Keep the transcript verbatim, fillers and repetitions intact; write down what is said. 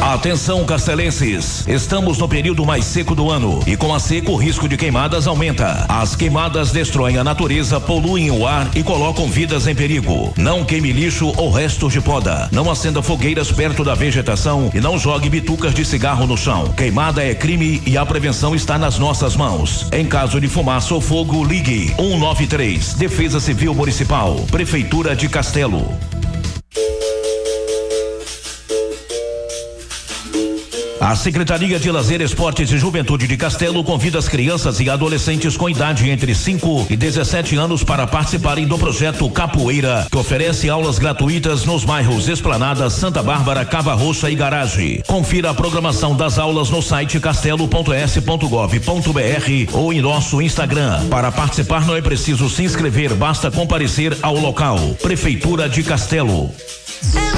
Atenção, castelenses, estamos no período mais seco do ano e com a seca o risco de queimadas aumenta. As queimadas destroem a natureza, poluem o ar e colocam vidas em perigo. Não queime lixo ou restos de poda. Não acenda fogueiras perto da vegetação e não jogue bitucas de cigarro no chão. Queimada é crime e a prevenção está nas nossas mãos. Em caso de fumaça ou fogo, ligue um nove três, Defesa Civil Municipal, Prefeitura de Castelo. A Secretaria de Lazer, Esportes e Juventude de Castelo convida as crianças e adolescentes com idade entre cinco e dezessete anos para participarem do projeto Capoeira, que oferece aulas gratuitas nos bairros Esplanada, Santa Bárbara, Cava Roxa e Garagem. Confira a programação das aulas no site castelo ponto s ponto gov ponto br ou em nosso Instagram. Para participar não é preciso se inscrever, basta comparecer ao local. Prefeitura de Castelo.